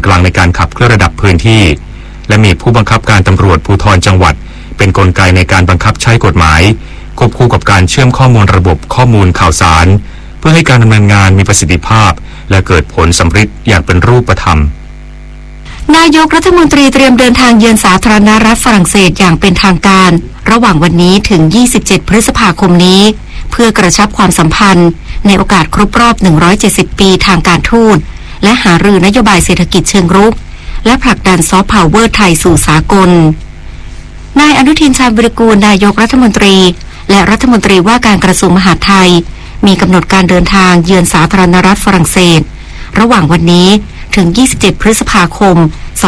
กลางในการขับเคลื่อนระดับพื้นที่และมีผู้บังคับการตำรวจภูธรจังหวัดเป็นกลไกในการบังคับใช้กฎหมายควบคู่กับการเชื่อมข้อมูลระบบข้อมูลข่าวสารเพื่อให้การดำเนินงานมีประสิทธิภาพและเกิดผลสำฤทธิ์อย่างเป็นรูปธรรมนายกรัฐมนตรีเตรียมเดินทางเยือนสาธารณรัฐฝรั่งเศสอย่างเป็นทางการระหว่างวันนี้ถึง27พฤษภาคมนี้เพื่อกระชับความสัมพันธ์ในโอกาสครบรอบ170ปีทางการทูตและหารือนโยบายเศรษฐกิจเชิงรุกและผลักดันซอฟต์พาวเวอร์ไทยสู่สากลนายอนุทินชาญวิรากูลนายกรัฐมนตรีและรัฐมนตรีว่าการกระทรวงมหาดไทยมีกำหนดการเดินทางเยือนสาธารณรัฐฝรั่งเศสระหว่างวันนี้ถึง27พฤษภาคม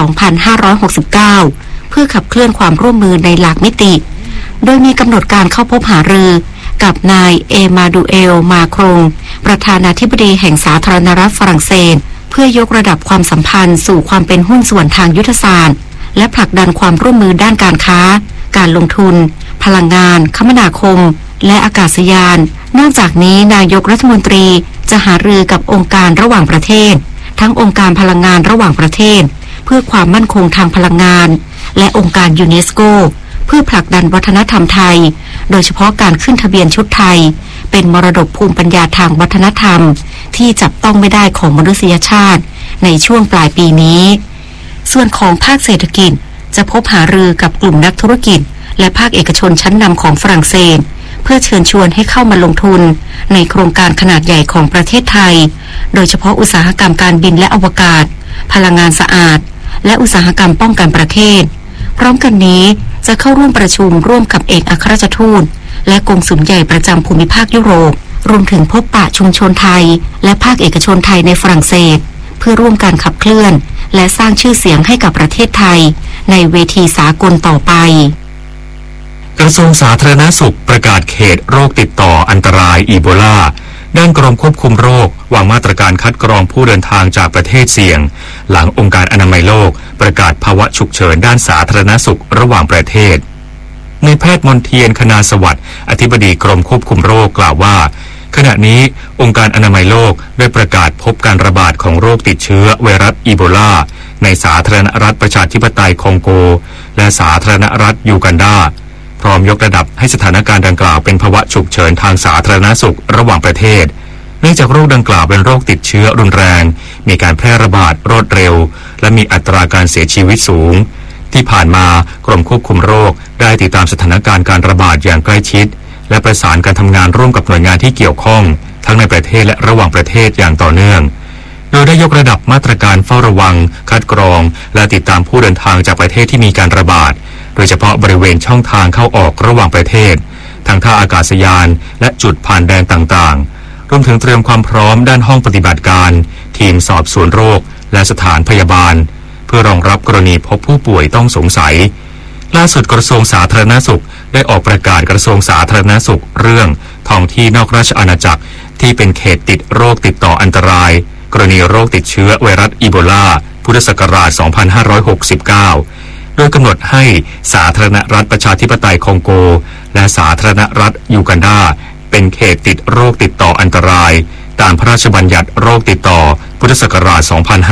2569เพื่อขับเคลื่อนความร่วมมือในหลากมิติโดยมีกำหนดการเข้าพบหารือกับนายเอมาดูเอลมาครงประธานาธิบดีแห่งสาธารณรัฐฝรั่งเศสเพื่อยกระดับความสัมพันธ์สู่ความเป็นหุ้นส่วนทางยุทธศาสตร์และผลักดันความร่วมมือด้านการค้าการลงทุนพลังงานคมนาคมและอากาศยานนอกจากนี้นายกรัฐมนตรีจะหารือกับองค์การระหว่างประเทศทั้งองค์การพลังงานระหว่างประเทศเพื่อความมั่นคงทางพลังงานและองค์การยูเนสโกเพื่อผลักดันวัฒนธรรมไทยโดยเฉพาะการขึ้นทะเบียนชุดไทยเป็นมรดกภูมิปัญญาทางวัฒนธรรมที่จับต้องไม่ได้ของมนุษยชาติในช่วงปลายปีนี้ส่วนของภาคเศรษฐกิจจะพบหารือกับกลุ่มนักธุรกิจและภาคเอกชนชั้นนำของฝรั่งเศสเพื่อเชิญชวนให้เข้ามาลงทุนในโครงการขนาดใหญ่ของประเทศไทยโดยเฉพาะอุตสาหกรรมการบินและอวกาศพลังงานสะอาดและอุตสาหกรรมป้องกันประเทศพร้อมกันนี้จะเข้าร่วมประชุมร่วมกับเอกอัครราชทูตและกงสุลใหญ่ประจำภูมิภาคยุโรปรวมถึงพบปะชุมชนไทยและภาคเอกชนไทยในฝรั่งเศสเพื่อร่วมการขับเคลื่อนและสร้างชื่อเสียงให้กับประเทศไทยในเวทีสากลต่อไปกระทรวงสาธารณสุขประกาศเขตโรคติดต่ออันตรายอีโบลาด้านกรมควบคุมโรควางมาตรการคัดกรองผู้เดินทางจากประเทศเสี่ยงหลังองค์การอนามัยโลกประกาศภาวะฉุกเฉินด้านสาธารณสุขระหว่างประเทศนายแพทย์มนเทียนคณาสวัสดิ์อธิบดีกรมควบคุมโรคกล่าวว่าขณะนี้องค์การอนามัยโลกได้ประกาศพบการระบาดของโรคติดเชื้อไวรัสอีโบลาในสาธารณรัฐประชาธิปไตยคองโกและสาธารณรัฐยูกันดาพร้อมยกระดับให้สถานการณ์ดังกล่าวเป็นภาวะฉุกเฉินทางสาธารณสุขระหว่างประเทศเนื่องจากโรคดังกล่าวเป็นโรคติดเชื้อรุนแรงมีการแพร่ระบาดรวดเร็วและมีอัตราการเสียชีวิตสูงที่ผ่านมากรมควบคุมโรคได้ติดตามสถานการณ์การระบาดอย่างใกล้ชิดและประสานการทำงานร่วมกับหน่วยงานที่เกี่ยวข้องทั้งในประเทศและระหว่างประเทศอย่างต่อเนื่องโดยได้ยกระดับมาตรการเฝ้าระวังคัดกรองและติดตามผู้เดินทางจากประเทศที่มีการระบาดโดยเฉพาะบริเวณช่องทางเข้าออกระหว่างประเทศทั้งท่าอากาศยานและจุดผ่านแดนต่างๆรวมถึงเตรียมความพร้อมด้านห้องปฏิบัติการทีมสอบสวนโรคและสถานพยาบาลเพื่อรองรับกรณีพบผู้ป่วยต้องสงสัยล่าสุดกระทรวงสาธารณสุขได้ออกประกาศกระทรวงสาธารณสุขเรื่องท้องที่นอกราชอาณาจักรที่เป็นเขตติดโรคติดต่ออันตรายกรณีโรคติดเชื้อไวรัสอีโบลาพุทธศักราช 2569 โดยกำหนดให้สาธารณรัฐประชาธิปไตยคองโกและสาธารณรัฐยูกันดาเป็นเขตติดโรคติดต่ออันตรายตามพระราชบัญญัติโรคติดต่อพุทธศักราช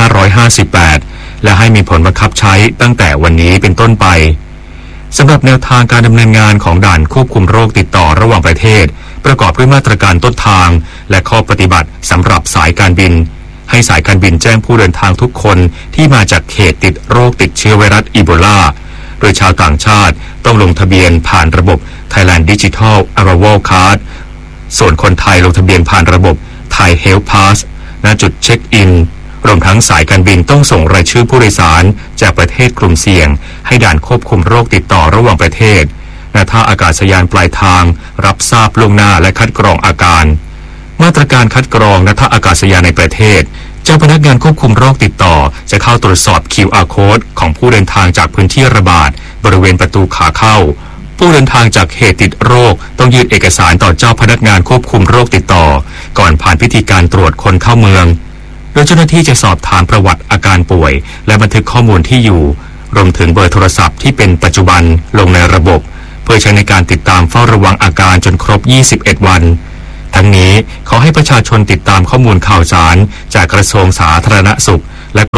2558 และให้มีผลบังคับใช้ตั้งแต่วันนี้เป็นต้นไปสำหรับแนวทางการดำเนินงานของด่านควบคุมโรคติดต่อระหว่างประเทศประกอบด้วยมาตรการต้นทางและข้อปฏิบัติสำหรับสายการบินให้สายการบินแจ้งผู้เดินทางทุกคนที่มาจากเขตติดโรคติดเชื้อไวรัสอีโบลาโดยชาวต่างชาติต้องลงทะเบียนผ่านระบบ Thailand Digital Arrival Card ส่วนคนไทยลงทะเบียนผ่านระบบ Thai Health Pass ณจุดเช็คอินรวมทั้งสายการบินต้องส่งรายชื่อผู้โดยสารจากประเทศกลุ่มเสี่ยงให้ด่านควบคุมโรคติดต่อระหว่างประเทศณท่าอากาศยานปลายทางรับทราบล่วงหน้าและคัดกรองอาการมาตรการคัดกรองณท่าอากาศยานในประเทศเจ้าพนักงานควบคุมโรคติดต่อจะเข้าตรวจสอบ QR Code ของผู้เดินทางจากพื้นที่ระบาดบริเวณประตูขาเข้าผู้เดินทางจากเขตติดโรคต้องยื่นเอกสารต่อเจ้าพนักงานควบคุมโรคติดต่อก่อนผ่านพิธีการตรวจคนเข้าเมืองโดยเจ้าหน้าที่จะสอบถามประวัติอาการป่วยและบันทึกข้อมูลที่อยู่รวมถึงเบอร์โทรศัพท์ที่เป็นปัจจุบันลงในระบบเพื่อใช้ในการติดตามเฝ้าระวังอาการจนครบ21วันทั้งนี้ขอให้ประชาชนติดตามข้อมูลข่าวสารจากกระทรวงสาธารณสุขและกรมควบคุม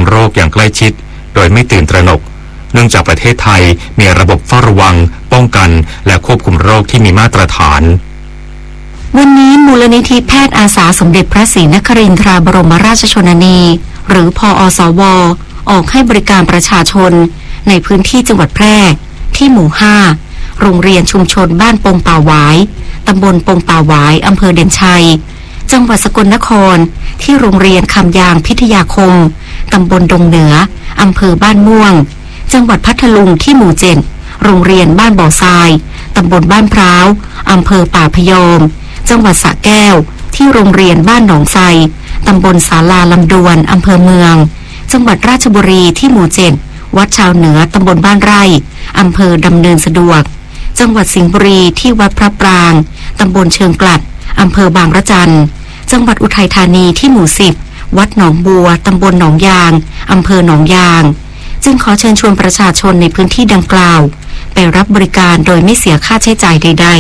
โรคอย่างใกล้ชิดโดยไม่ตื่นตระหนกเนื่องจากประเทศไทยมีระบบเฝ้าระวังป้องกันและควบคุมโรคที่มีมาตรฐานวันนี้มูลนิธิแพทย์อาสาสมเด็จพระศรีนครินทราบรมราชชนนีหรือพอสวออกให้บริการประชาชนในพื้นที่จังหวัดแพร่ที่หมู่ 5 โรงเรียนชุมชนบ้านปงป่าหวายตำบลปงป่าหวายอำเภอเด่นชัยจังหวัดสกลนครที่โรงเรียนคำยางพิทยาคมตำบลดงเหนืออำเภอบ้านม่วงจังหวัดพัทลุงที่หมู่ 7โรงเรียนบ้านบ่อทรายตำบลบ้านพร้าวอำเภอป่าพยอมจังหวัดสระแก้วที่โรงเรียนบ้านหนองไทรตำบลศาลาลำดวนอำเภอเมืองจังหวัดราชบุรีที่หมู่ 7วัดชาวเหนือตำบลบ้านไร่อำเภอดำเนินสะดวกจังหวัดสิงห์บุรีที่วัดพระปรางตำบลเชิงกลัดอำเภอบางระจันจังหวัดอุทัยธานีที่หมู่ 10วัดหนองบัวตำบลหนองยางอำเภอหนองยางจึงขอเชิญชวนประชาชนในพื้นที่ดังกล่าวไปรับบริการโดยไม่เสียค่าใช้จ่ายใด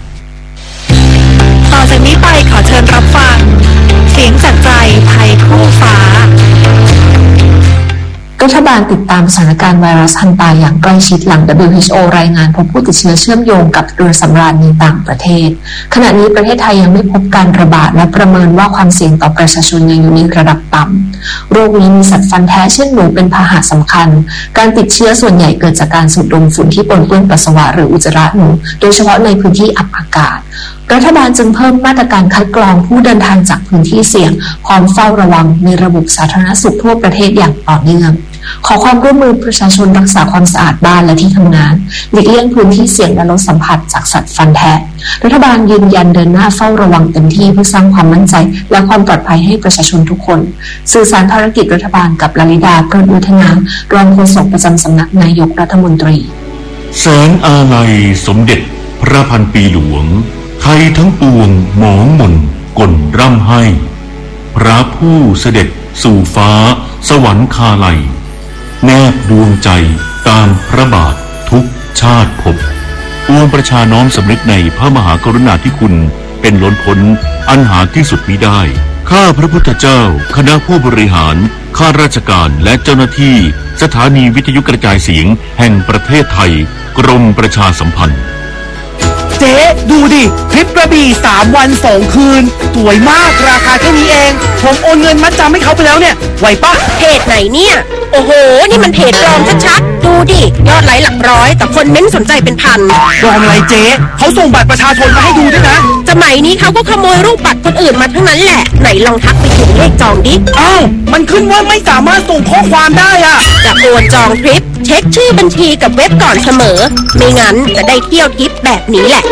ๆต่อจากนี้ไปขอเชิญรับฟังเสียงจากใจภัยทั่วฟ้ารัฐบาลติดตามสถานการณ์ไวรัสฮันตาอย่างใกล้ชิดหลัง WHO รายงานพบผู้ติดเชื้อเชื่อมโยงกับเรือสำราญในต่างประเทศขณะนี้ประเทศไทยยังไม่พบการระบาดและประเมินว่าความเสี่ยงต่อประชาชนยังอยู่ในระดับต่ำโรคนี้มีสัตว์ฟันแท้เช่นหนูเป็นพาหะสำคัญการติดเชื้อส่วนใหญ่เกิดจากการสูดดมฝุ่นที่ปนเปื้อนปัสสาวะหรืออุจจาระหนูโดยเฉพาะในพื้นที่อับอากาศรัฐบาลจึงเพิ่มมาตรการคัดกรองผู้เดินทางจากพื้นที่เสี่ยงพร้อมเฝ้าระวังในระบบสาธารณสุขทั่วประเทศอย่างต่อเนื่องขอความร่วมมือประชาชนรักษาความสะอาดบ้านและที่ทำงานหลีกเลี่ยงพื้นที่เสี่ยงและลดสัมผัสจากสัตว์ฟันแทะรัฐบาลยืนยันเดินหน้าเฝ้าระวังเต็มที่เพื่อสร้างความมั่นใจและความปลอดภัยให้ประชาชนทุกคนสื่อสารภารกิจรัฐบาลกับลลิดาเกิดอุทนารองโฆษกประจำสำนักนายกรัฐมนตรีแสงอาลัยสมเด็จพระพันปีหลวงไทยทั้งปวงหมองหม่นก่นร่ำให้พระผู้เสด็จสู่ฟ้าสวรรคาลัยแนบดวงใจตามพระบาททุกชาติภพปวงประชาน้อมสำนึกในพระมหากรุณาธิคุณเป็นล้นพ้นอันหาที่สุดมิได้ข้าพระพุทธเจ้าคณะผู้บริหารข้าราชการและเจ้าหน้าที่สถานีวิทยุกระจายเสียงแห่งประเทศไทยกรมประชาสัมพันธ์เจ๊ดูดิทริปกระบี่3 วัน 2 คืนสวยมากราคาแค่นี้เองผมโอนเงินมัดจำให้เขาไปแล้วเนี่ยไหวปะเพจไหนเนี่ยโอ้โหนี่มันเพจปลอมชัดๆดูดิยอดไลค์หลักร้อยแต่คนเม้นสนใจเป็นพันปลอมอะไรเจ๊เขาส่งบัตรประชาชนมาให้ดูด้วยนะสมัยนี้เขาก็ขโมยรูปบัตรคนอื่นมาทั้งนั้นแหละไหนลองทักไปถึงเลขจองดิอ้าวมันขึ้นว่าไม่สามารถส่งข้อความได้อะจะโอนจองทริปเช็คชื่อบัญชีกับเว็บก่อนเสมอไม่งั้นจะได้เที่ยวทริปแบบนี้แหละ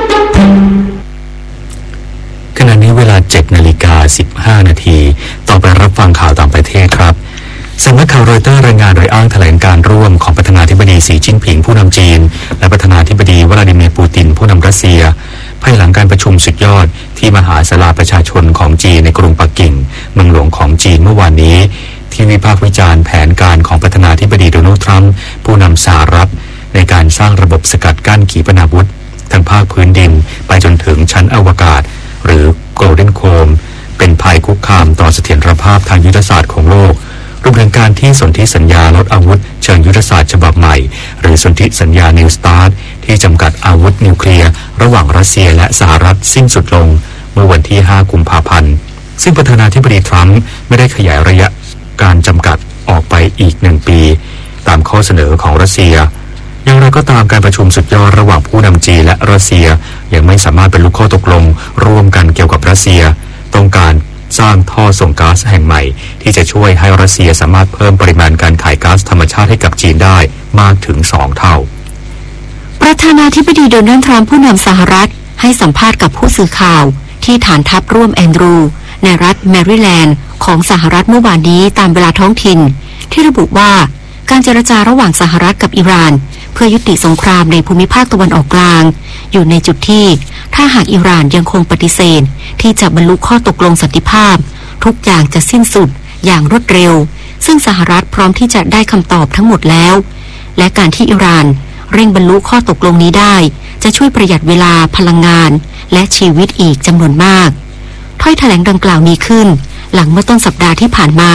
ขณะนี้เวลา 7:15 นาทีต่อไปรับฟังข่าวต่างประเทศครับสำนักข่าวรอยเตอร์รายงานโดยอ้างแถลงการร่วมของประธานาธิบดีสีจิ้นผิงผู้นำจีนและประธานาธิบดีวลาดิเมียร์ปูตินผู้นำรัสเซียภายหลังการประชุมสุดยอดที่มหาศาลาประชาชนของจีนในกรุงปักกิ่งเมืองหลวงของจีนเมื่อวานนี้ที่วิพากษ์วิจารณ์แผนการของประธานาธิบดีโดนัลด์ทรัมป์ผู้นำสหรัฐในการสร้างระบบสกัดกั้นขีปนาวุธทั้งภาคพื้นดินไปจนถึงชั้นอวกาศหรือ Golden Dome เป็นภัยคุกคามต่อเสถียรภาพทางยุทธศาสตร์ของโลกรวมถึงการที่สนธิสัญญาลดอาวุธเชิงยุทธศาสตร์ฉบับใหม่หรือสนธิสัญญา New START ที่จำกัดอาวุธนิวเคลียร์ระหว่างรัสเซียและสหรัฐสิ้นสุดลงเมื่อวันที่ 5 กุมภาพันธ์ซึ่งประธานาธิบดีทรัมป์ไม่ได้ขยายระยะการจำกัดออกไปอีก1 ปีตามข้อเสนอของรัสเซียอย่างไรก็ตามการประชุมสุดยอดระหว่างผู้นำจีนและรัสเซียยังไม่สามารถบรรลุข้อตกลงร่วมกันเกี่ยวกับรัสเซียต้องการสร้างท่อส่งก๊าซแห่งใหม่ที่จะช่วยให้รัสเซียสามารถเพิ่มปริมาณการขายก๊าซธรรมชาติให้กับจีนได้มากถึง2 เท่าประธานาธิบดีโดนัลด์ทรัมป์ผู้นำสหรัฐให้สัมภาษณ์กับผู้สื่อข่าวที่ฐานทัพร่วมแอนดรูในรัฐแมริแลนด์ของสหรัฐเมื่อวานนี้ตามเวลาท้องถิ่นที่ระบุว่าการเจรจาระหว่างสหรัฐกับอิหร่านเพื่อยุติสงครามในภูมิภาคตะวันออกกลางอยู่ในจุดที่ถ้าหากอิหร่านยังคงปฏิเสธที่จะบรรลุข้อตกลงสันติภาพทุกอย่างจะสิ้นสุดอย่างรวดเร็วซึ่งสหรัฐพร้อมที่จะได้คำตอบทั้งหมดแล้วและการที่อิหร่านเร่งบรรลุข้อตกลงนี้ได้จะช่วยประหยัดเวลาพลังงานและชีวิตอีกจำนวนมากถ้อยแถลงดังกล่าวมีขึ้นหลังเมื่อต้นสัปดาห์ที่ผ่านมา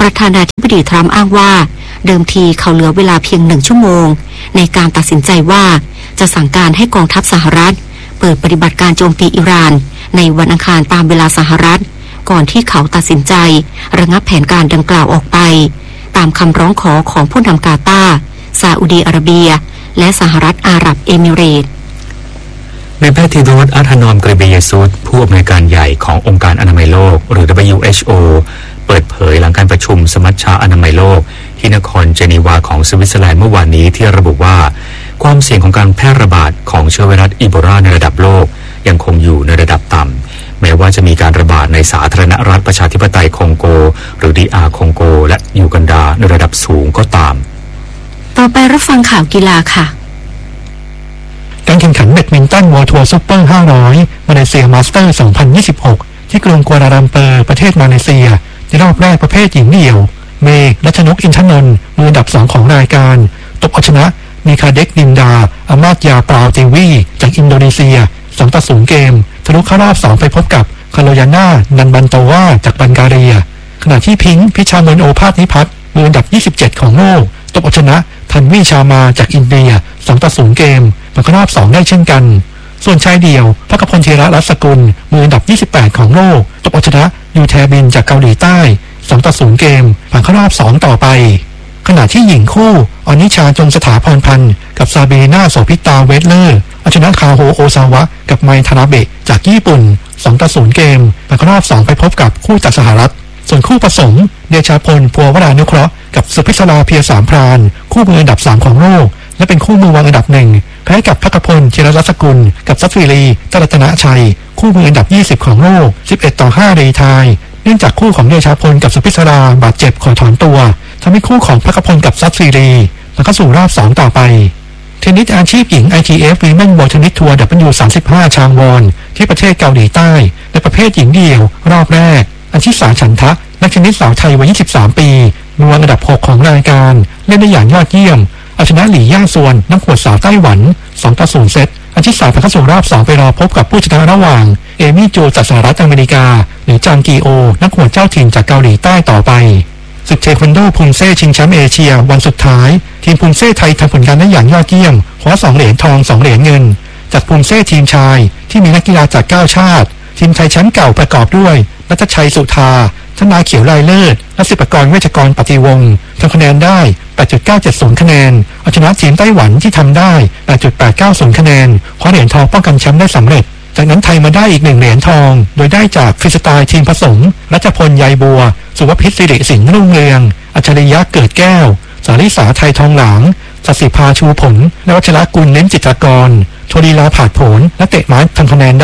ประธานาธิบดีทรัมป์อ้างว่าเดิมทีเขาเหลือเวลาเพียง1 ชั่วโมงในการตัดสินใจว่าจะสั่งการให้กองทัพสหรัฐเปิดปฏิบัติการโจมตีอิหร่านในวันอังคารตามเวลาสหรัฐก่อนที่เขาตัดสินใจระงับแผนการดังกล่าวออกไปตามคำร้องขอของผู้นำกาตาร์ซาอุดีอาระเบียและสหรัฐอาหรับเอมิเรตส์นายแพทย์ธีรวัฒน์ อัธนอม เกรเบเยซุสผู้อำนวยการใหญ่ขององค์การอนามัยโลกหรือ WHO เปิดเผยหลังการประชุมสมัชชาอนามัยโลกที่นครเจนีวาของสวิตเซอร์แลนด์เมื่อวานนี้ที่ระบุว่าความเสี่ยงของการแพร่ระบาดของเชื้อไวรัสอีโบลาในระดับโลกยังคงอยู่ในระดับต่ำแม้ว่าจะมีการระบาดในสาธารณรัฐประชาธิปไตยคองโกหรือ DR คองโกและยูกันดาในระดับสูงก็ตามต่อไปรับฟังข่าวกีฬาค่ะการแข่งขันแบดมินตันวอร์ทัวร์ซุปเปอร์500มาเลเซียมาสเตอร์2026ที่กรุงกัวลาลัมเปอร์ประเทศมาเลเซียในรอบแรกประเภทหญิงเดี่ยวเมย์รัชนกอินทนนท์มืออันดับ2ของรายการตบเอาชนะมีคาเด็กนินดาอามาตยาปราวติวีจากอินโดนีเซีย2-0เกมทะลุเข้ารอบ2ไปพบกับคาโลยาน่านันบันโตวาจากบัลแกเรียขณะที่พิงค์พิชามนโอภาสนิพัฒน์มืออันดับ27ของโลกตบเอาชนะทันวีชามาจากอินเดีย2-0เกมผ่านเข้ารอบ2ได้เช่นกันส่วนชายเดี่ยวพกพลธีระรัศกุลมืออันดับ28ของโลกตบเอาชนะยูแทบินจากเกาหลีใต้2-0เกมผ่านเข้ารอบ2ต่อไปขณะที่หญิงคู่อนิชาจงสถาพรพันธ์กับซาเบน่าโสพิตาเวสเลอร์เอาชนะคาโฮโอซาวะกับไมทานาเบะจากญี่ปุ่น2-0เกมผ่านเข้ารอบ2ไปพบกับคู่จากสหรัฐส่วนคู่ผสมเดชาพลพัววรานุเคราะห์กับสุพิศราเพียสามพรานคู่มืออันดับ3ของโลกและเป็นคู่มือวางอันดับ1แพ้กับพกพลธีรรัศกุลกับซัตวิรีตรัตนชัยคู่มืออันดับ20ของโลก11-5รีไทยเนื่องจากคู่ของเดชาพลกับสุพิศราบาดเจ็บขอถอนตัวทำให้คู่ของพกพลกับซัตวิรีแล้วก็สู่รอบ2ต่อไปเทนนิสอาชีพหญิง ITF Women World Tennis Tour W35 ชางวอนที่ประเทศเกาหลีใต้ในประเภทหญิงเดี่ยวรอบแรกอาชิสาฉันทะนักเทนนิสสาวไทยวัย23ปีมือวางอันดับ6ของรายการเล่นได้อย่างยอดเยี่ยมเอาชนะหลี่ย่างซวนนักหวดสาวไต้หวัน2-0เซตอาชิสาผ่านเข้าสู่รอบ2ไปรอพบกับผู้ชนะระหว่างเอมี่จูจากสหรัฐอเมริกาหรือจางกีโอนักหวดเจ้าถิ่นจากเกาหลีใต้ต่อไปศึกเทควันโดพุนเซ่ชิงแชมป์เอเชียวันสุดท้ายทีมพุนเซ่ไทยทำผลงานได้อย่างยอดเยี่ยมคว้า2เหรียญทอง2เหรียญเงินจากพุนเซ่ทีมชายที่มีนักกีฬาจาก9ชาติทีมไทยแชมป์เก่าประกอบด้วยรัตชัยสุธาธนาเขียวลายเลิศและศิปกรเวชกรปฏิวงศ์ทำคะแนนได้ 8.970 คะแนนเอาชนะทีมไต้หวันที่ทำได้ 8.890 คะแนนคว้าเหรียญทองป้องกันแชมป์ได้สำเร็จจากนั้นไทยมาได้อีก1เหรียญทองโดยได้จากฟรีสไตล์ทีมผสมรัชพลใยบัวสุวพิษสิริสิงห์รุ่งเรืองอัจฉริยะเกิดแก้วสาริสาไทยทองหลางสัสิภาชูผลและวัชรกุลเน้นจิตรกรโชลีลาผาดผลและเตะไม้ทำคะแนนได้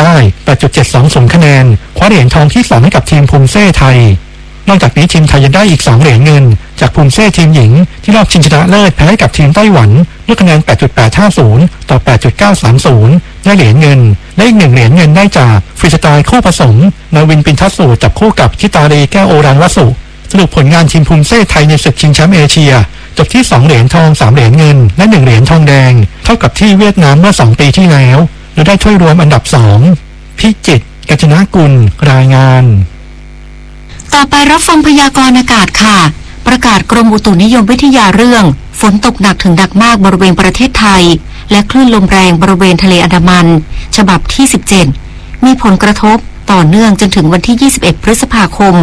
8.720 คะแนนคว้าเหรียญทองที่2ให้กับทีมพุนเซ่ไทยนอกจากนี้ทีมไทยยังได้อีก2เหรียญเงินจากพุนเซ่ทีมหญิงที่รอบชิงชนะเลิศแพ้กับทีมไต้หวันด้วยคะแนน 8.850 ต่อ 8.930 ได้เหรียญเงินและอีก1เหรียญเงินได้จากฟรีสไตล์คู่ผสมนาวินปินทัสสูจับคู่กับชิตารีแก้วโอรันวสุสรุปผลงานทีมพุนเซ่ไทยในศึกชิงแชมป์เอเชียจบที่2เหรียญทอง3เหรียญเงินและ1เหรียญทองแดงเท่ากับที่เวียดนามเมื่อ2ปีที่แล้วโดยได้ถ้วยรวมอันดับ2พิจิตรกัญจนกุลรายงานต่อไปรับฟังพยากรณ์อากาศค่ะประกาศกรมอุตุนิยมวิทยาเรื่องฝนตกหนักถึงหนักมากบริเวณประเทศไทยและคลื่นลมแรงบริเวณทะเลอันดามันฉบับที่17มีผลกระทบต่อเนื่องจนถึงวันที่21พฤษภาคม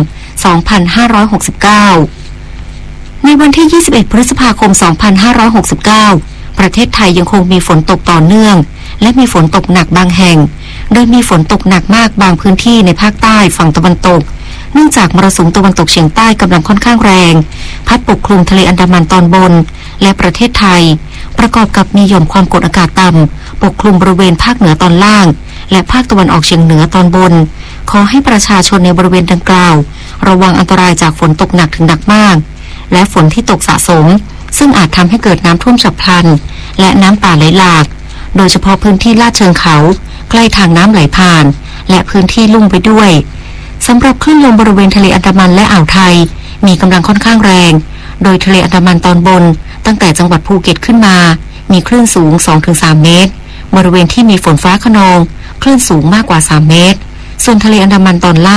2569ในวันที่21พฤษภาคม2569ประเทศไทยยังคงมีฝนตกต่อเนื่องและมีฝนตกหนักบางแห่งโดยมีฝนตกหนักมากบางพื้นที่ในภาคใต้ฝั่งตะวันตกเนื่องจากมรสุมตะวันตกเฉียงใต้กำลังค่อนข้างแรงพัดปกคลุมทะเลอันดามันตอนบนและประเทศไทยประกอบกับมีหย่อมความกดอากาศต่ำปกคลุมบริเวณภาคเหนือตอนล่างและภาคตะวันออกเฉียงเหนือตอนบนขอให้ประชาชนในบริเวณดังกล่าวระวังอันตรายจากฝนตกหนักถึงหนักมากและฝนที่ตกสะสมซึ่งอาจทำให้เกิดน้ำท่วมฉับพลันและน้ำป่าไหลหลากโดยเฉพาะพื้นที่ลาดเชิงเขาใกล้ทางน้ำไหลผ่านและพื้นที่ลุ่มไปด้วยสำหรับคลื่นลมบริเวณทะเลอันดามันและอ่าวไทยมีกำลังค่อนข้างแรงโดยทะเลอันดามันตอนบนตั้งแต่จังหวัดภูเก็ตขึ้นมามีคลื่นสูง 2-3 เมตรบริเวณที่มีฝนฟ้าคะนองคลื่นสูงมากกว่า3 เมตรส่วนทะเลอันดามันตอนล่าง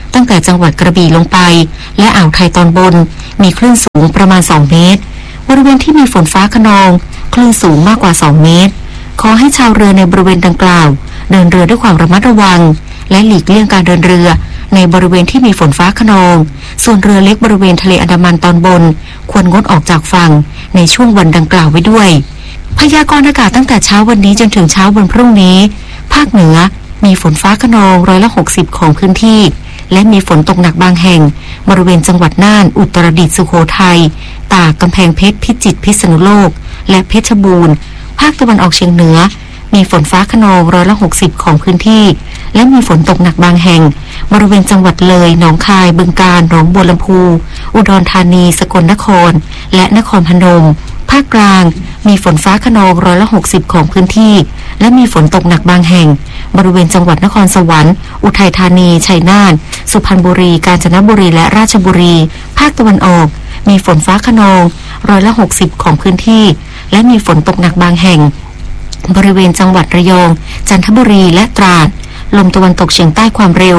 ตั้งแต่จังหวัดกระบี่ลงไปและอ่าวไทยตอนบนมีคลื่นสูงประมาณ2เมตรบริเวณที่มีฝนฟ้าคะนองคลื่นสูงมากกว่า2เมตรขอให้ชาวเรือในบริเวณดังกล่าวเดินเรือด้วยความระมัดระวังและหลีกเลี่ยงการเดินเรือในบริเวณที่มีฝนฟ้าคะนองส่วนเรือเล็กบริเวณทะเลอันดามันตอนบนควรงดออกจากฝั่งในช่วงวันดังกล่าวไว้ด้วยพยากรณ์อากาศตั้งแต่เช้าวันนี้จนถึงเช้าวันพรุ่งนี้ภาคเหนือมีฝนฟ้าคะนอง60%ของพื้นที่และมีฝนตกหนักบางแห่งบริเวณจังหวัดน่านอุตรดิตถ์สุโขทัยตากกำแพงเพชรพิจิตรพิษณุโลกและเพชรบูรณ์ภาคตะวันออกเฉียงเหนือมีฝนฟ้าคะนอง60%ของพื้นที่และมีฝนตกหนักบางแห่งบริเวณจังหวัดเลยหนองคายบึงกาฬหนองบัวลำพูอุดรธานีสกลนครและนครพนมภาคกลางมีฝนฟ้าคะนอง60%ของพื้นที่และมีฝนตกหนักบางแห่งบริเวณจังหวัดนครสวรรค์อุทัยธานีชัยนาทสุพรรณบุรีกาญจนบุรีและราชบุรีภาคตะวันออกมีฝนฟ้าคะนอง60%ของพื้นที่และมีฝนตกหนักบางแห่งบริเวณจังหวัดระยองจันทบุรีและตราดลมตะวันตกเฉียงใต้ความเร็ว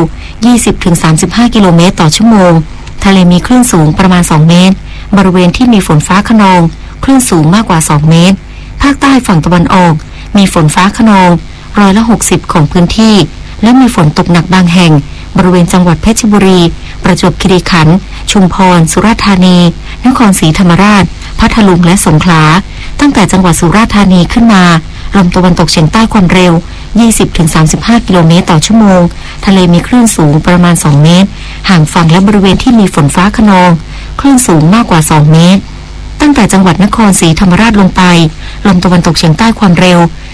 20-35 กิโลเมตรต่อชั่วโมงทะเลมีคลื่นสูงประมาณ2เมตรบริเวณที่มีฝนฟ้าคะนองคลื่นสูงมากกว่า2เมตรภาคใต้ฝั่งตะวันออกมีฝนฟ้าคะนอง60%ของพื้นที่และมีฝนตกหนักบางแห่งบริเวณจังหวัดเพชรบุรีประจวบคีรีขันธ์ชุมพรสุราษฎร์ธานีนครศรีธรรมราชพัทลุงและสงขลาตั้งแต่จังหวัดสุราษฎร์ธานีขึ้นมาลมตะวันตกเฉียงใต้ความเร็ว 20-35 กิโลเมตรต่อชั่วโมงทะเลมีคลื่นสูงประมาณ2เมตรห่างฝั่งและบริเวณที่มีฝนฟ้าคะนองคลื่นสูงมากกว่า2เมตรตั้งแต่จังหวัดนครศรีธรรมราชลงไปลมตะวันตกเฉียงใต้ความเร็ว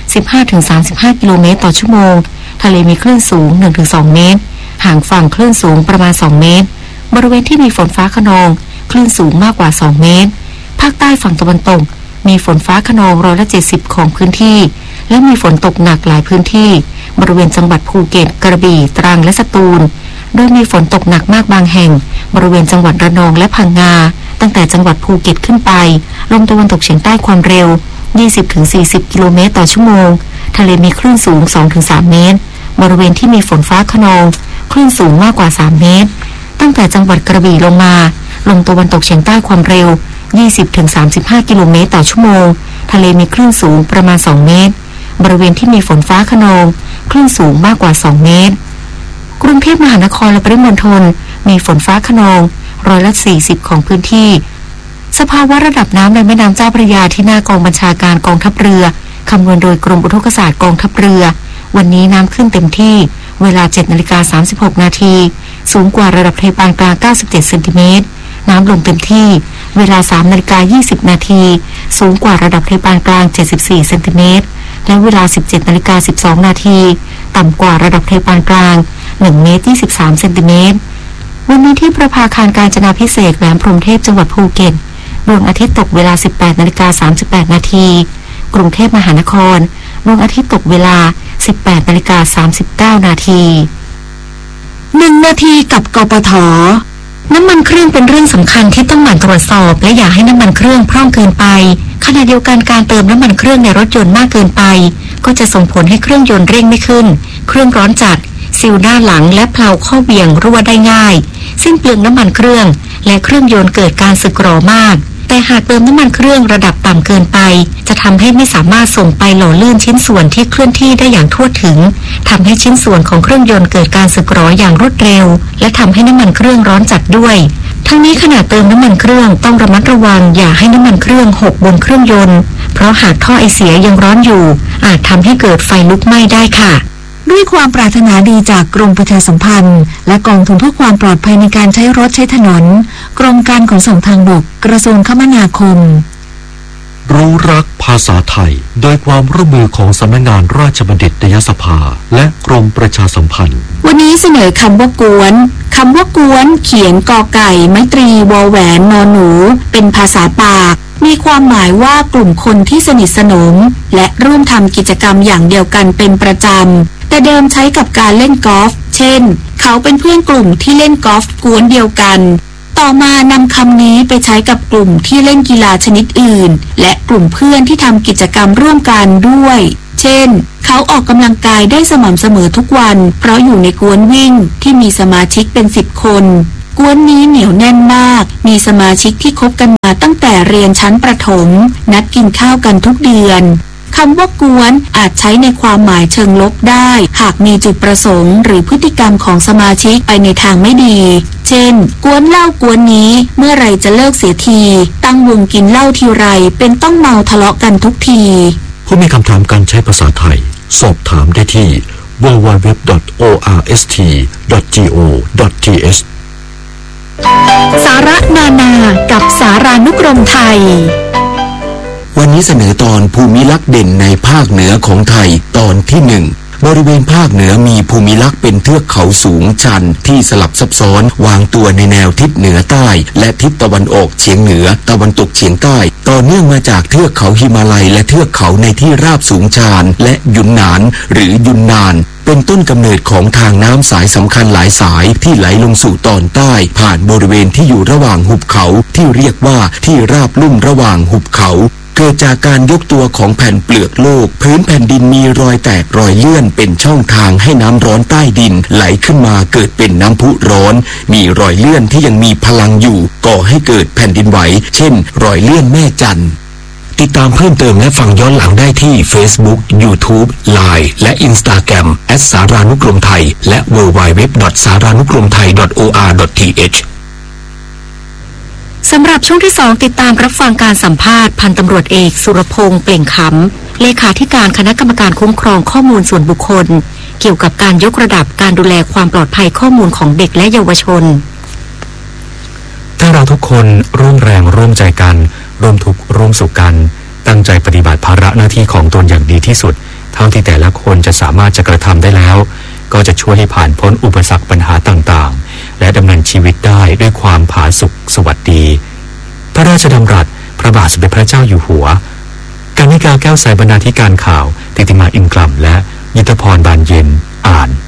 15-35 กิโลเมตรต่อชั่วโมงทะเลมีคลื่นสูง 1-2 เมตรห่างฝั่งคลื่นสูงประมาณ2เมตรบริเวณที่มีฝนฟ้าคะนองคลื่นสูงมากกว่า2เมตรภาคใต้ฝั่งตะวันตกมีฝนฟ้าคะนอง70%ของพื้นที่และมีฝนตกหนักหลายพื้นที่บริเวณจังหวัดภูเก็ตกระบี่ตรังและสตูลโดยมีฝนตกหนักมากบางแห่งบริเวณจังหวัดระนองและพังงาตั้งแต่จังหวัดภูเก็ตขึ้นไปลมตะวันตกเฉียงใต้ความเร็ว 20-40 กิโลเมตรต่อชั่วโมงทะเลมีคลื่นสูง 2-3 เมตรบริเวณที่มีฝนฟ้าคะนองคลื่นสูงมากกว่า3เมตรตั้งแต่จังหวัดกระบี่ลงมาลมตะวันตกเฉียงใต้ความเร็ว 20-35 กิโลเมตรต่อชั่วโมงทะเลมีคลื่นสูงประมาณ2เมตรบริเวณที่มีฝนฟ้าคะนองคลื่นสูงมากกว่า2เมตรกรุงเทพมหานครและปริมณฑลมีฝนฟ้าคะนอง40%ของพื้นที่สภาวะระดับน้ำในแม่น้ำเจ้าพระยาที่หน้ากองบัญชาการกองทัพเรือคำนวณโดยกรมอุทกศาสตร์กองทัพเรือวันนี้น้ำขึ้นเต็มที่เวลา 7:36 นาทีสูงกว่าระดับทะเลปานกลาง97เซนติเมตรน้ำลงเต็มที่เวลา 3:20 นาทีสูงกว่าระดับทะเลปานกลาง74เซนติเมตรและเวลา 17:12 นาทีต่ำกว่าระดับทะเลปานกลาง1เมตร23เซนติเมตรวันนี้ที่ประภาคารกาญจนาภิเษกแหลมพรหมเทพจังหวัดภูเก็ตดวงอาทิตย์ตกเวลา 18:38 นาทีกรุงเทพมหานครดวงอาทิตย์ตกเวลา 18:39 นาที1 นาทีกับกปท.น้ำมันเครื่องเป็นเรื่องสำคัญที่ต้องหมั่นตรวจสอบและอย่าให้น้ำมันเครื่องพร่องเกินไปขณะเดียวกันการเติมน้ำมันเครื่องในรถยนต์มากเกินไปก็จะส่งผลให้เครื่องยนต์เร่งไม่ขึ้นเครื่องร้อนจัดซิลหน้าหลังและเพลาข้อเบี่ยงรั่วได้ง่ายสิ้นเปลืองน้ำมันเครื่องและเครื่องยนต์เกิดการสึกหรอมากแต่หากเติมน้ำมันเครื่องระดับต่ำเกินไปจะทำให้ไม่สามารถส่งไปหล่อลื่นชิ้นส่วนที่เคลื่อนที่ได้อย่างทั่วถึงทำให้ชิ้นส่วนของเครื่องยนต์เกิดการสึกหรออย่างรวดเร็วและทำให้น้ำมันเครื่องร้อนจัดด้วยทั้งนี้ขณะเติมน้ำมันเครื่องต้องระมัดระวังอย่าให้น้ำมันเครื่องหกบนเครื่องยนต์เพราะหากท่อไอเสียยังร้อนอยู่อาจทำให้เกิดไฟลุกไหม้ได้ค่ะด้วยความปรารถนาดีจากกรมประชาสัมพันธ์และกองทุนเพื่อความปลอดภัยในการใช้รถใช้ถนนกรมการขนส่งทางบกกระทรวงคมนาคมรู้รักภาษาไทยโดยความร่วมมือของสำนักงานราชบัณฑิตยสภาและกรมประชาสัมพันธ์วันนี้เสนอคำว่ากวนคำว่ากวนเขียนกอไก่ไม้ตรีวอแหวนนอหนูเป็นภาษาปากมีความหมายว่ากลุ่มคนที่สนิทสนมและร่วมทำกิจกรรมอย่างเดียวกันเป็นประจำแต่เดิมใช้กับการเล่นกอล์ฟเช่นเขาเป็นเพื่อนกลุ่มที่เล่นกอล์ฟกวนเดียวกันต่อมานำคำนี้ไปใช้กับกลุ่มที่เล่นกีฬาชนิดอื่นและกลุ่มเพื่อนที่ทำกิจกรรมร่วมกันด้วยเช่นเขาออกกำลังกายได้สม่ำเสมอทุกวันเพราะอยู่ในกวนวิ่งที่มีสมาชิกเป็น10 คนกวนนี้เหนียวแน่นมากมีสมาชิกที่คบกันมาตั้งแต่เรียนชั้นประถมนัดกินข้าวกันทุกเดือนคำว่ากวนอาจใช้ในความหมายเชิงลบได้หากมีจุดประสงค์หรือพฤติกรรมของสมาชิกไปในทางไม่ดีเช่นกวนเหล้ากวนนี้เมื่อไรจะเลิกเสียทีตั้งวงกินเหล้าทีไรเป็นต้องเมาทะเลาะกันทุกทีผู้มีคำถามการใช้ภาษาไทยสอบถามได้ที่ www.orst.go.th สาระนานากับสารานุกรมไทยวันนี้เสนอตอนภูมิลักษณ์เด่นในภาคเหนือของไทยตอนที่ 1บริเวณภาคเหนือมีภูมิลักษณ์เป็นเทือกเขาสูงชันที่สลับซับซ้อนวางตัวในแนวทิศเหนือใต้และทิศตะวันออกเฉียงเหนือตะวันตกเฉียงใต้ต่อเนื่องมาจากเทือกเขาหิมาลัยและเทือกเขาในที่ราบสูงชันและยุนนานหรือยุนนานเป็นต้นกำเนิดของทางน้ำสายสำคัญหลายสายที่ไหลลงสู่ตอนใต้ผ่านบริเวณที่อยู่ระหว่างหุบเขาที่เรียกว่าที่ราบลุ่มระหว่างหุบเขาเกิดจากการยกตัวของแผ่นเปลือกโลกพื้นแผ่นดินมีรอยแตกรอยเลื่อนเป็นช่องทางให้น้ำร้อนใต้ดินไหลขึ้นมาเกิดเป็นน้ำพุร้อนมีรอยเลื่อนที่ยังมีพลังอยู่ก่อให้เกิดแผ่นดินไหวเช่นรอยเลื่อนแม่จันทร์ติดตามเพิ่มเติมและฟังย้อนหลังได้ที่ Facebook, YouTube, Line และ Instagram @ สารานุกรมไทยและ www.saranukromthai.or.th สำหรับช่วงที่ 2ติดตามรับฟังการสัมภาษณ์พันตำรวจเอกสุรพงษ์เปล่งขำเลขาธิการคณะกรรมการคุ้มครองข้อมูลส่วนบุคคลเกี่ยวกับการยกระดับการดูแลความปลอดภัยข้อมูลของเด็กและเยาวชนถ้าเราทุกคนร่วมแรงร่วมใจกันร่วมทุกข์ร่วมสุขกันตั้งใจปฏิบัติภาระหน้าที่ของตนอย่างดีที่สุดเท่าที่แต่ละคนจะสามารถจะกระทำได้แล้วก็จะช่วยให้ผ่านพ้นอุปสรรคปัญหาต่างๆและดำเนินชีวิตได้ด้วยความผาสุกสวัสดีพระราชดำรัสพระบาทสมเด็จพระเจ้าอยู่หัวกนิกาแก้วใสบรรณาธิการข่าวติติมาอินกลัมและยุทธพรบานเย็นอ่าน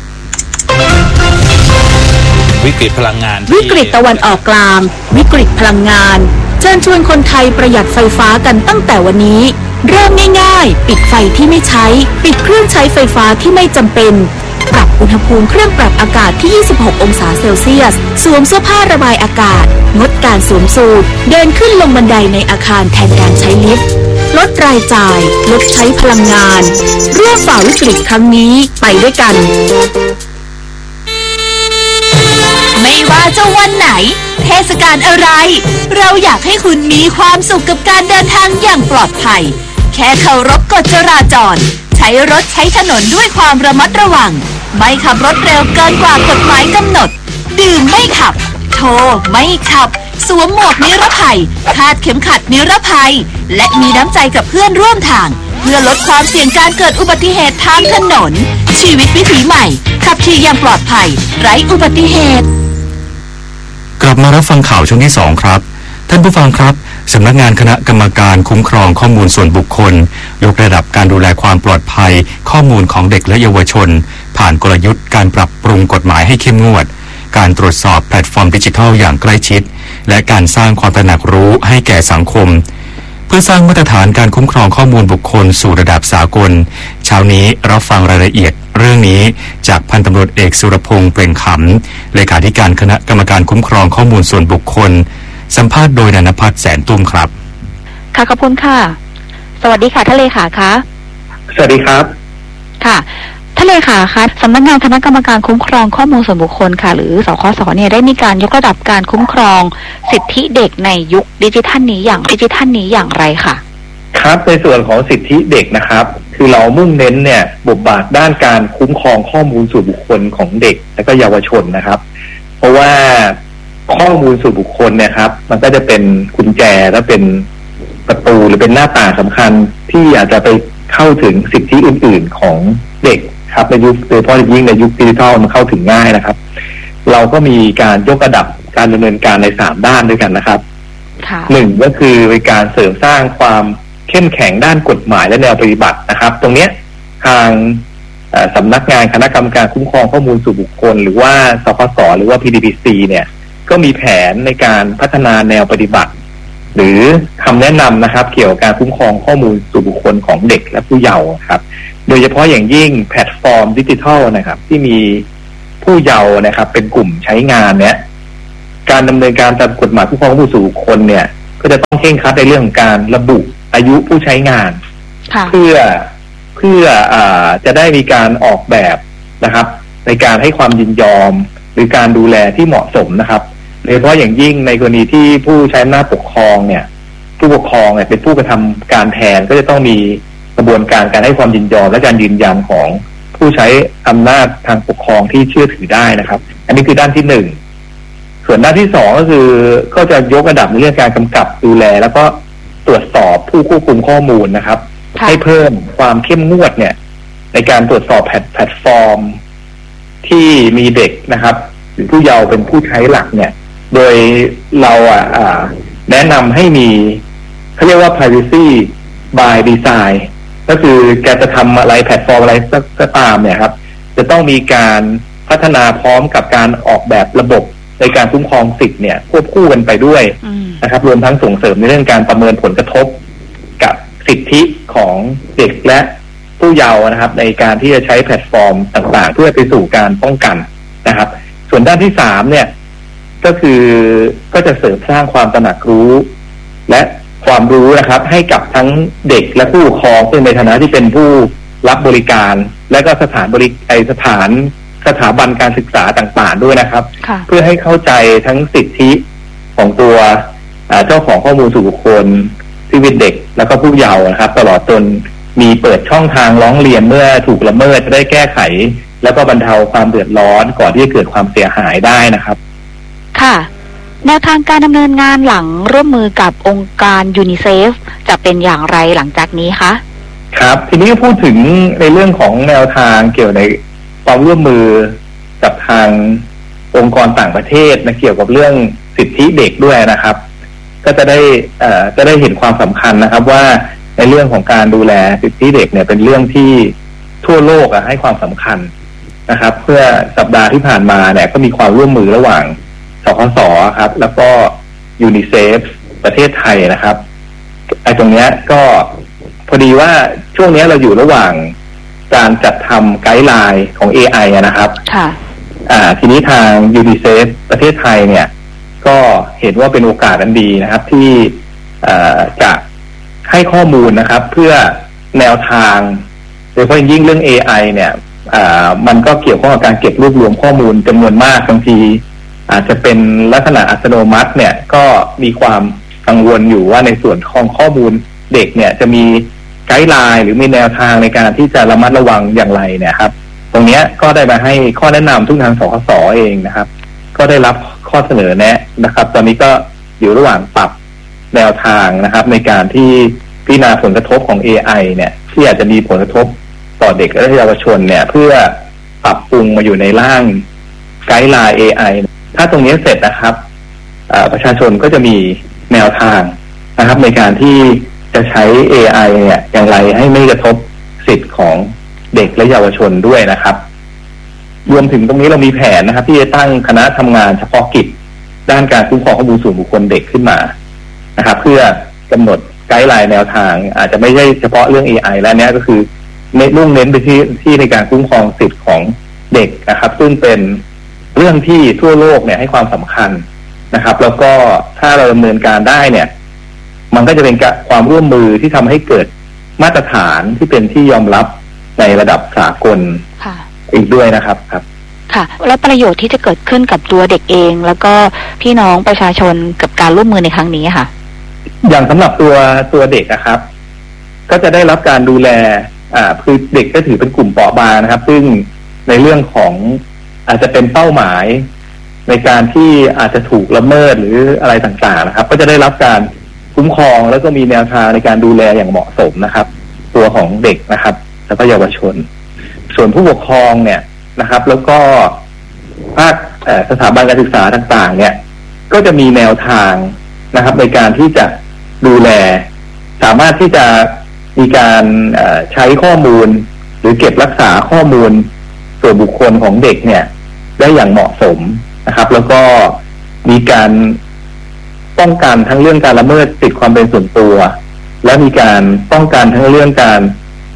วิกฤตพลังงานวิกฤตตะวันออกกลางวิกฤตพลังงานเชิญชวนคนไทยประหยัดไฟฟ้ากันตั้งแต่วันนี้เริ่มง่ายๆปิดไฟที่ไม่ใช้ปิดเครื่องใช้ไฟฟ้าที่ไม่จำเป็นปรับอุณหภูมิเครื่องปรับอากาศที่26องศาเซลเซียสสวมเสื้อผ้าระบายอากาศงดการสวมสูทเดินขึ้นลงบันไดในอาคารแทนการใช้ลิฟต์ลดรายจ่ายลดใช้พลังงานร่วมฝ่าวิกฤตครั้งนี้ไปด้วยกันไม่ว่าจะวันไหนเทศกาลอะไรเราอยากให้คุณมีความสุขกับการเดินทางอย่างปลอดภัยแค่เคารพกฎจราจรใช้รถใช้ถนนด้วยความระมัดระวังไม่ขับรถเร็วเกินกว่ากฎหมายกำหนดดื่มไม่ขับโทรไม่ขับสวมหมวกนิรภัยคาดเข็มขัดนิรภัยและมีน้ำใจกับเพื่อนร่วมทางเพื่อลดความเสี่ยงการเกิดอุบัติเหตุทางถนนชีวิตวิถีใหม่ขับขี่อย่างปลอดภัยไร้อุบัติเหตุกลับมารับฟังข่าวช่วงที่ 2ครับท่านผู้ฟังครับสำนักงานคณะกรรมการคุ้มครองข้อมูลส่วนบุคคลยกระดับการดูแลความปลอดภัยข้อมูลของเด็กและเยาวชนผ่านกลยุทธ์การปรับปรุงกฎหมายให้เข้มงวดการตรวจสอบแพลตฟอร์มดิจิทัลอย่างใกล้ชิดและการสร้างความตระหนักรู้ให้แก่สังคมเพื่อสร้างมาตรฐานการคุ้มครองข้อมูลบุคคลสู่ระดับสากลเช้านี้รับฟังรายละเอียดเรื่องนี้จากพันตำรวจเอกสุรพงษ์เปล่งขำเลขาธิการคณะกรรมการคุ้มครองข้อมูลส่วนบุคคลสัมภาษณ์โดยนันภัทรแสนตุ้มครับค่ะขอบคุณค่ะสวัสดีค่ะท่านเลขาคะสวัสดีครับค่ะท่านเลขาคะสำนักงานคณะกรรมการคุ้มครองข้อมูลส่วนบุคคลค่ะหรือสคส.เนี่ยได้มีการยกระดับการคุ้มครองสิทธิเด็กในยุคดิจิทัลนี้อย่างไรค่ะครับในส่วนของสิทธิเด็กนะครับคือเรามุ่งเน้นเนี่ยบทบาทด้านการคุ้มครองข้อมูลส่วนบุคคลของเด็กและก็เยาวชนนะครับเพราะว่าข้อมูลส่วนบุคคลเนี่ยครับมันก็จะเป็นกุญแจและเป็นประตูหรือเป็นหน้าต่างสำคัญที่อาจจะไปเข้าถึงสิทธิอื่นๆของเด็กครับในยุคโดยเฉพาะยิ่งในยุคดิจิทัลมันเข้าถึงง่ายนะครับเราก็มีการยกระดับการดำเนินการใน3ด้านด้วยกันนะครับ1ก็คือเป็นการเสริมสร้างความเข้มแข็งด้านกฎหมายและแนวปฏิบัตินะครับตรงนี้ทางสำนักงานคณะกรรมการคุ้มครองข้อมูลส่วนบุคคลหรือว่าสคส.หรือว่า PDPC เนี่ยก็มีแผนในการพัฒนาแนวปฏิบัติหรือคำแนะนำนะครับเกี่ยวกับการคุ้มครองข้อมูลส่วนบุคคลของเด็กและผู้เยาว์ครับโดยเฉพาะอย่างยิ่งแพลตฟอร์มดิจิทัลนะครับที่มีผู้เยาว์นะครับเป็นกลุ่มใช้งานเนี้ยการดำเนินการตามกฎหมายคุ้มครองผู้สู่บุคคลเนี่ยก็จะต้องเคร่งครัดในเรื่องของการระบุอายุผู้ใช้งานเพื่อจะได้มีการออกแบบนะครับในการให้ความยินยอมหรือการดูแลที่เหมาะสมนะครับโดยเฉพาะอย่างยิ่งในกรณีที่ผู้ใช้อำนาจปกครองเนี่ยผู้ปกครองเนี่ยเป็นผู้กระทำการแทนก็จะต้องมีกระบวนการให้ความยินยอมและการยืนยันของผู้ใช้อำนาจทางปกครองที่เชื่อถือได้นะครับอันนี้คือด้านที่หนึ่งส่วนด้านที่สองก็คือก็จะยกระดับในเรื่องการกำกับดูแลแล้วก็ตรวจสอบผู้ควบคุมข้อมูลนะครับให้เพิ่มความเข้มงวดเนี่ยในการตรวจสอบแพลตฟอร์มที่มีเด็กนะครับหรือผู้เยาว์เป็นผู้ใช้หลักเนี่ยโดยเราแนะนำให้มีเขาเรียกว่า privacy by design ก็คือแกจะทำอะไรแพลตฟอร์มอะไรก็ตามเนี่ยครับจะต้องมีการพัฒนาพร้อมกับการออกแบบระบบในการคุ้มครองสิทธิ์เนี่ยควบคู่กันไปด้วยนะครับรวมทั้งส่งเสริมในเรื่องการประเมินผลกระทบกับสิทธิของเด็กและผู้เยาว์นะครับในการที่จะใช้แพลตฟอร์มต่างๆเพื่อไปสู่การป้องกันนะครับส่วนด้านที่สามเนี่ยก็คือก็จะเสริมสร้างความตระหนักรู้และความรู้นะครับให้กับทั้งเด็กและผู้ปกครองซึ่งในฐานะที่เป็นผู้รับบริการและก็สถาบันการศึกษาต่างๆด้วยนะครับเพื่อให้เข้าใจทั้งสิทธิของตัวเจ้าของข้อมูลส่วนบุคคลที่เป็นเด็กแล้วก็ผู้เยาว์นะครับตลอดจนมีเปิดช่องทางร้องเรียนเมื่อถูกละเมิดจะได้แก้ไขแล้วก็บรรเทาความเดือดร้อนก่อนที่จะเกิดความเสียหายได้นะครับค่ะแนวทางการดำเนินงานหลังร่วมมือกับองค์การยูนิเซฟจะเป็นอย่างไรหลังจากนี้คะครับทีนี้พูดถึงในเรื่องของแนวทางเกี่ยวในความร่วมมือกับทางองค์กรต่างประเทศนะเกี่ยวกับเรื่องสิทธิเด็กด้วยนะครับก็จะได้เห็นความสำคัญนะครับว่าในเรื่องของการดูแลสิทธิเด็กเนี่ยเป็นเรื่องที่ทั่วโลกให้ความสำคัญนะครับเพื่อสัปดาห์ที่ผ่านมาเนี่ยก็มีความร่วมมือระหว่างสคส.ครับแล้วก็ยูนิเซฟประเทศไทยนะครับไอ้ตรงเนี้ยก็พอดีว่าช่วงนี้เราอยู่ระหว่างการจัดทำไกด์ไลน์ของ AI นะครับค่ะทีนี้ทางยูนิเซฟประเทศไทยเนี่ยก็เห็นว่าเป็นโอกาสอันดีนะครับที่จะให้ข้อมูลนะครับเพื่อแนวทางโดยเฉพาะยิ่งเรื่อง AI เนี่ยมันก็เกี่ยวข้องกับการเก็บรวบรวมข้อมูลจำนวนมากบางทีอาจจะเป็นลักษณะอัตโนมัติเนี่ยก็มีความกังวลอยู่ว่าในส่วนของข้อมูลเด็กเนี่ยจะมีไกด์ไลน์หรือมีแนวทางในการที่จะระมัดระวังอย่างไรเนี่ยครับตรงนี้ก็ได้มาให้ข้อแนะนำทุกทางสคส.เองนะครับก็ได้รับข้อเสนอแนะนะครับตอนนี้ก็อยู่ระหว่างปรับแนวทางนะครับในการที่พิจารณาผลกระทบของ AI เนี่ยที่อาจจะมีผลกระทบต่อเด็กและเยาวชนเนี่ยเพื่อปรับปรุงมาอยู่ในร่างไกด์ไลน์ AI ถ้าตรงนี้เสร็จนะครับประชาชนก็จะมีแนวทางนะครับในการที่จะใช้ AI เนี่ยอย่างไรให้ไม่กระทบสิทธิ์ของเด็กและเยาวชนด้วยนะครับรวมถึงตรงนี้เรามีแผนนะครับที่จะตั้งคณะทำงานเฉพาะกิจด้านการคุ้มครองข้อมูลส่วนบุคคลเด็กขึ้นมานะครับเพื่อกำหนดไกด์ไลน์แนวทางอาจจะไม่ใช่เฉพาะเรื่อง AI แล้วเนี้ยก็คือมุ่งเน้นไปที่ในการคุ้มครองสิทธิ์ของเด็กนะครับซึ่งเป็นเรื่องที่ทั่วโลกเนี่ยให้ความสำคัญนะครับแล้วก็ถ้าเราดำเนินการได้เนี่ยมันก็จะเป็นความร่วมมือที่ทำให้เกิดมาตรฐานที่เป็นที่ยอมรับในระดับสากลอีกด้วยนะครับครับค่ะแล้วประโยชน์ที่จะเกิดขึ้นกับตัวเด็กเองแล้วก็พี่น้องประชาชนกับการร่วมมือในครั้งนี้ค่ะอย่างสำหรับตัวเด็กนะครับก็จะได้รับการดูแลคือเด็กก็ถือเป็นกลุ่มเปราะบางนะครับซึ่งในเรื่องของอาจจะเป็นเป้าหมายในการที่อาจจะถูกละเมิดหรืออะไรต่างๆนะครับก็จะได้รับการคุ้มครองแล้วก็มีแนวทางในการดูแลอย่างเหมาะสมนะครับตัวของเด็กนะครับแล้วก็เยาวชนส่วนผู้ปกครองเนี่ยนะครับแล้วก็ภาคสถาบันการศึกษาต่างๆเนี่ยก็จะมีแนวทางนะครับในการที่จะดูแลสามารถที่จะมีการใช้ข้อมูลหรือเก็บรักษาข้อมูลส่วนบุคคลของเด็กเนี่ยได้อย่างเหมาะสมนะครับแล้วก็มีการป้องกันทั้งเรื่องการละเมิดสิทธิความเป็นส่วนตัวและมีการป้องกันทั้งเรื่องการ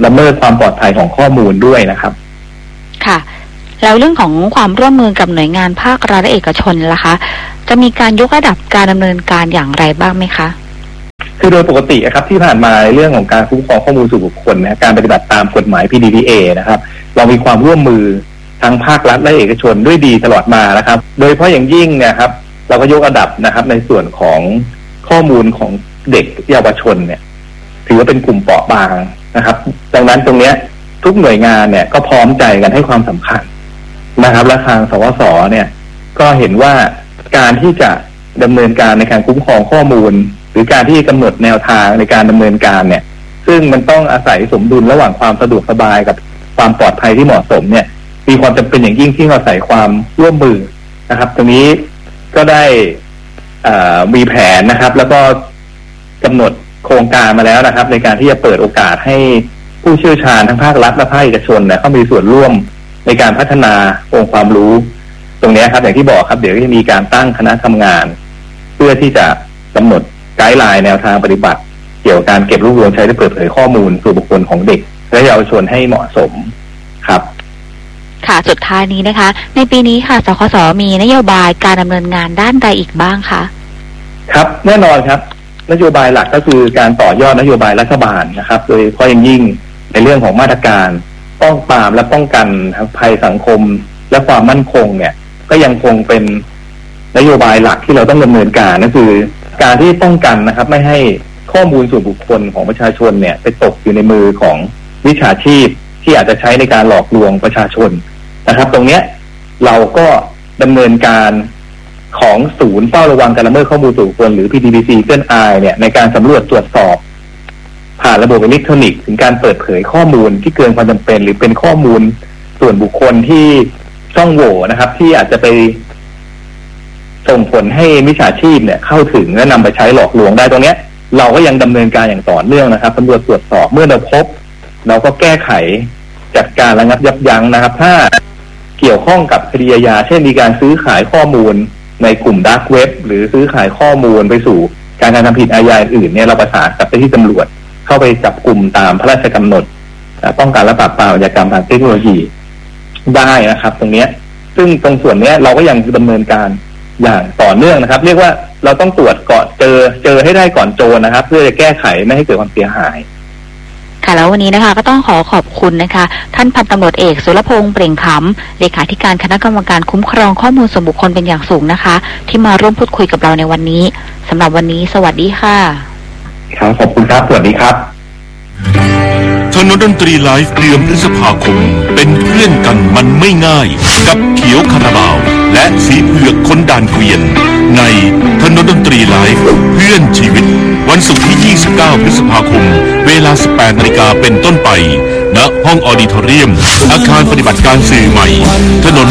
ละเมิดความปลอดภัยของข้อมูลด้วยนะครับค่ะแล้วเรื่องของความร่วมมือกับหน่วยงานภาครัฐและเอกชนล่ะคะจะมีการยกระดับการดำเนินการอย่างไรบ้างไหมคะคือโดยปกติครับที่ผ่านมาในเรื่องของการคุ้มครองข้อมูลส่วนบุคคลนะการปฏิบัติตามกฎหมาย PDPA นะครับเรามีความร่วมมือทั้งภาครัฐและเอกชนด้วยดีตลอดมานะครับโดยเฉพาะอย่างยิ่งเนี่ยครับเราก็ยกระดับนะครับในส่วนของข้อมูลของเด็กเยาวชนเนี่ยถือว่าเป็นกลุ่มเปราะบางนะครับดังนั้นตรงเนี้ยทุกหน่วยงานเนี่ยก็พร้อมใจกันให้ความสำคัญนะครับและทางสวส.เนี่ยก็เห็นว่าการที่จะดำเนินการในการคุ้มครองข้อมูลหรือการที่กำหนดแนวทางในการดำเนินการเนี่ยซึ่งมันต้องอาศัยสมดุลระหว่างความสะดวกสบายกับความปลอดภัยที่เหมาะสมเนี่ยมีความจำเป็นอย่างยิ่งที่อาศัยความร่วมมือนะครับตรงนี้ก็ได้มีแผนนะครับแล้วก็กำหนดโครงการมาแล้วนะครับในการที่จะเปิดโอกาสให้ผู้เชี่ยวชาญทั้งภาครัฐและภาคเอกชนเนี่ยเข้ามีส่วนร่วมในการพัฒนาองค์ความรู้ตรงนี้ครับอย่างที่บอกครับเดี๋ยวจะมีการตั้งคณะทำงานเพื่อที่จะกำหนดไกด์ไลน์แนวทางปฏิบัติเกี่ยวกับการเก็บรวบรวมใช้และเปิดเผยข้อมูลส่วนบุคคลของเด็กและเยาวชนให้เหมาะสมครับค่ะสุดท้ายนี้นะคะในปีนี้ค่ะสคส.มีนโยบายการดำเนินงานด้านใดอีกบ้างคะครับแน่นอนครับนโยบายหลักก็คือการต่อยอดนโยบายรัฐบาลนะครับโดยเฉพาะอย่างยิ่งในเรื่องของมาตรการป้องปรามและป้องกันภัยสังคมและความมั่นคงเนี่ยก็ยังคงเป็นนโยบายหลักที่เราต้องดำเนินการนั่นคือการที่ป้องกันนะครับไม่ให้ข้อมูลส่วนบุคคลของประชาชนเนี่ยไปตกอยู่ในมือของมิจฉาชีพที่อาจจะใช้ในการหลอกลวงประชาชนนะครับตรงเนี้ยเราก็ดำเนินการของศูนย์เฝ้าระวังการละเมิดข้อมูลส่วนบุคคลหรือ PDPC เกิลไอเนี่ยในการสำรวจตรวจสอบผ่านระบบอิเล็กทรอนิกส์ถึงการเปิดเผยข้อมูลที่เกินความจำเป็นหรือเป็นข้อมูลส่วนบุคคลที่ช่องโหว่นะครับที่อาจจะไปส่งผลให้มิจฉาชีพเนี่ยเข้าถึงและนำไปใช้หลอกลวงได้ตรงเนี้ยเราก็ยังดำเนินการอย่างต่อเนื่องนะครับสำรวจตรวจสอบเมื่อเราพบเราก็แก้ไขจัดการระงับยับยั้งนะครับถ้าเกี่ยวข้องกับคดีอาญาเช่นมีการซื้อขายข้อมูลในกลุ่มดาร์กเว็บหรือซื้อขายข้อมูลไปสู่การกระทำผิดอาญาอื่นเนี่ยเราประสานกับเจ้าหน้าที่ตำรวจเข้าไปจับกลุ่มตามพระราชกำหนดป้องกันและปราบปรามอาชญากรรมทางเทคโนโลยีได้นะครับตรงนี้ซึ่งตรงส่วนนี้เราก็ยังดำเนินการอย่างต่อเนื่องนะครับเรียกว่าเราต้องตรวจก่อนเจอให้ได้ก่อนโจรนะครับเพื่อจะแก้ไขไม่ให้เกิดความเสียหายค่ะแล้ววันนี้นะคะก็ต้องขอบคุณนะคะท่านพันตำรวจเอกสุรพงษ์เปล่งขำเลขาธิการคณะกรรมการคุ้มครองข้อมูลส่วนบุคคลเป็นอย่างสูงนะคะที่มาร่วมพูดคุยกับเราในวันนี้สำหรับวันนี้สวัสดีค่ะครับขอบคุณครับสวัสดีครับถนนดนตรีไลฟ์เดือนพฤษภาคมเป็นเพื่อนกันมันไม่ง่ายกับเขียวคาราบาวและสีเผือกคนด่านเกวียนในถนนดนตรีไลฟ์เพื่อนชีวิตวันศุกร์ที่ 29 พฤษภาคมเวลา 18 นาฬิกาเป็นต้นไปณห้องออดิทอเรียมอาคารปฏิบัติการสื่อใหม่ถนน